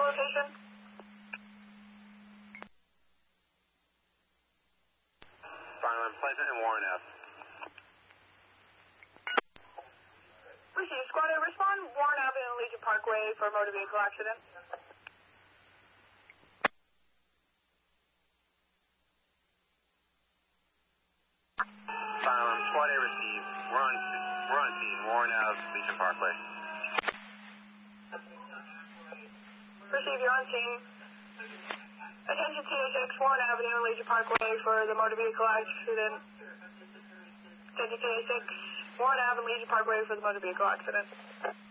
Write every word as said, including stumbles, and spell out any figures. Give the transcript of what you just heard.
location? Byron Pleasant and Warren F. Receive squad A respond, Warren Avenue and Legion Parkway for a motor vehicle accident. Byron, squad A received. We're on, we're on scene. Warren Ave, Legion Parkway. Receive, you're on scene. Attention T H X, Warren Avenue and Legion Parkway for the motor vehicle accident. Attention T H X, Warren Avenue and Legion Parkway for the motor vehicle accident.